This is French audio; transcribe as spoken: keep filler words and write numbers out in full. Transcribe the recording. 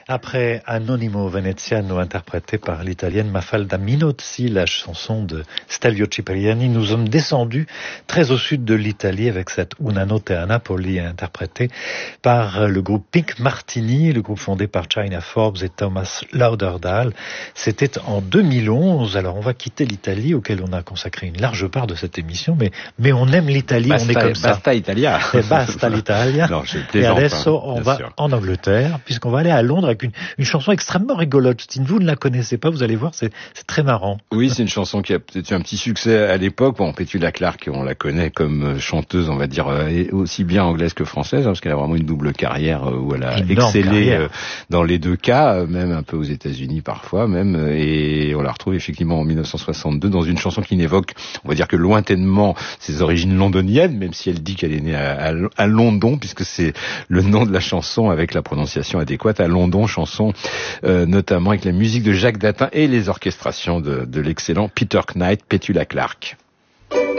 Après Anonimo Veneziano, interprété par l'italienne Mafalda Minozzi, la chanson de Stelvio Cipriani, nous sommes descendus très au sud de l'Italie avec cette Una notte a Napoli, interprétée par le groupe Pink Martini, le groupe fondé par China Forbes et Thomas Lauderdale. C'était en deux mille onze. Alors on va quitter l'Italie, auquel on a consacré une large part de cette émission, mais, mais on aime l'Italie, basta, on est comme ça. Basta Italia. Et basta l'Italia. Non, je Et plaisante, adesso, hein, on va sûr. en Angleterre, puisqu'on va aller à Londres avec une, une chanson extrêmement rigolote. Si vous ne la connaissez pas, vous allez voir, c'est, c'est très marrant. Oui, c'est une chanson qui a peut-être eu un petit succès à l'époque. Bon, Petula Clark, on la connaît comme chanteuse, on va dire, aussi bien anglaise que française, hein, parce qu'elle a vraiment une double carrière où elle a Énorme excellé carrière. dans les deux cas, même un peu aux États-Unis parfois même. Et on la retrouve effectivement en dix-neuf cent soixante-deux dans une chanson qui n'évoque, on va dire que lointainement, ses origines londoniennes, même si elle dit qu'elle est née à, à, à London, puisque c'est le nom de la chanson avec la prononciation adéquate, à London, chanson euh, notamment avec la musique de Jacques Datin et les orchestrations de, de l'excellent Peter Knight, Petula Clark.